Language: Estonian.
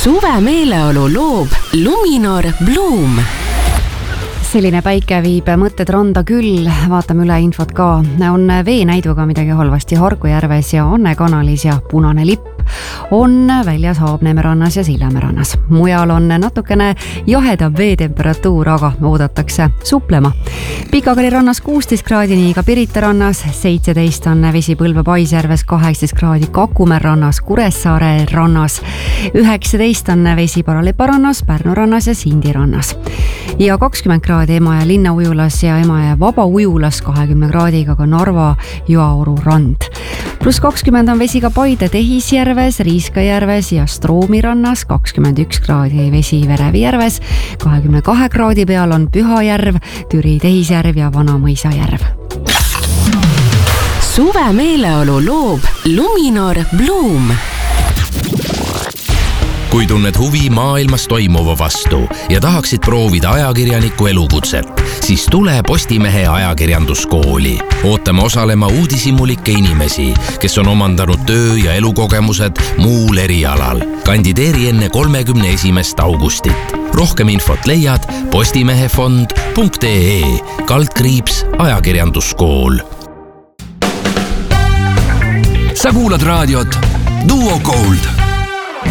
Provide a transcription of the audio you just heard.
Suve meeleolu loob Luminor Bloom. Selline päike viib mõtted randa küll, vaatame üle infot ka. On veenäiduga midagi halvasti Harku järves ja Anne kanalis ja punane lipp on väljas Haabneeme rannas ja Sillamäe rannas. Mujal on natukene jahedam veetemperatuur, aga oodatakse suplema. Pikakali rannas 16 kraadi, nii ka Pirita rannas, 17 on vesi Põlva Paisjärves, 18 kraadi Kakumäe rannas, Kuressaare rannas, 19 on vesi Paralipa rannas, Pärnu rannas ja Sindi rannas. Ja 20 kraadi Emajõe linnaujulas ja Emajõe vabaujulas, 20 kraadiga ka Narva Joaoru rand. Plus 20 on vesi ka Paide Tehisjärves, Riiskajärves ja Stroomi rannas, 21 kraadi vesi Verevi järves, 22 kraadi peal on Pühajärv, Türi Tehisjärv ja Vanamõisa järv. Suve meeleolu loob Luminor Bloom. Kui tunned huvi maailmas toimuva vastu ja tahaksid proovida ajakirjaniku elukutset, siis tule Postimehe ajakirjanduskooli. Ootame osalema uudishimulikke inimesi, kes on omandanud töö- ja elukogemused muul erialal. Kandideeri enne 31. augustit. Rohkem infot leiad postimehefond.ee/ajakirjanduskool. Sa kuulad raadiot Duo Gold.